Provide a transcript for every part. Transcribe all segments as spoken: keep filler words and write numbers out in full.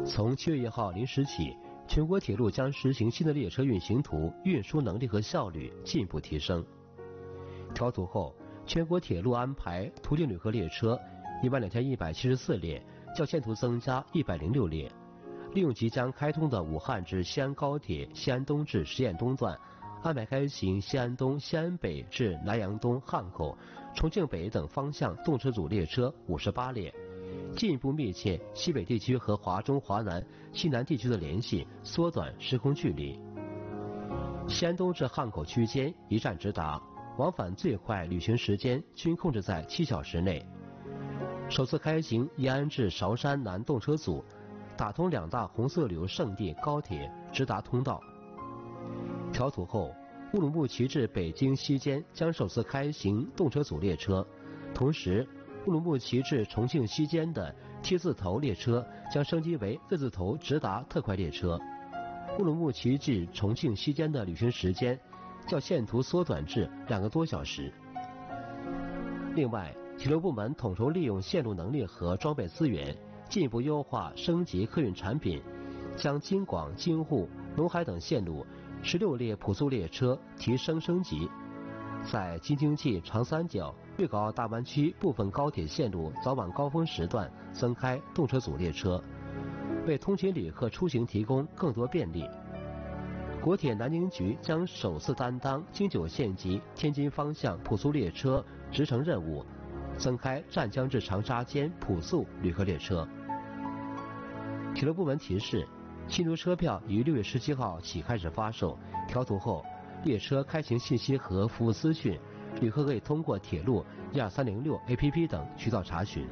从七月一号零时起，全国铁路将实行新的列车运行图，运输能力和效率进一步提升。调图后，全国铁路安排途径旅客列车一万两千一百七十四列，较现图增加一百零六列。利用即将开通的武汉至西安高铁西安东至实验东段，安排开行西安东、西安北至南阳东、汉口、重庆北等方向动车组列车五十八列，进一步密切西北地区和华中、华南、西南地区的联系，缩短时空距离。西安东至汉口区间一站直达，往返最快旅行时间均控制在七小时内。首次开行延安至韶山南动车组，打通两大红色旅游胜地高铁直达通道。调图后，乌鲁木齐至北京西间将首次开行动车组列车，同时乌鲁木齐至重庆西间的 T 字头列车将升级为 Z 字头直达特快列车。乌鲁木齐至重庆西间的旅行时间较现图缩短至两个多小时。另外，铁路部门统筹利用线路能力和装备资源，进一步优化升级客运产品，将京广、京沪、陇海等线路十六列普速列车提升升级，在京津冀长三角、粤港澳大湾区部分高铁线路早晚高峰时段增开动车组列车，为通勤旅客出行提供更多便利。国铁南宁局将首次担当京九线及天津方向普速列车直乘任务，增开湛江至长沙间普速旅客列车。铁路部门提示，新途车票于六月十七号起开始发售，调图后，列车开行信息和服务资讯，旅客可以通过铁路一二三零六 A P P 等渠道查询。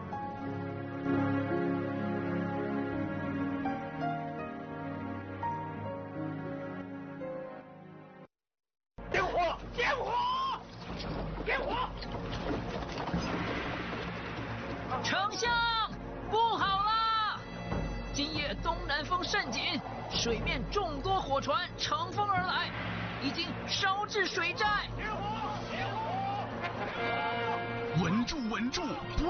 点火！点火！点火！ 丞相，不好啦！今夜东南风甚紧，水面众多火船乘风而来，已经烧至水寨。 点火！点火！ 稳住，稳住！不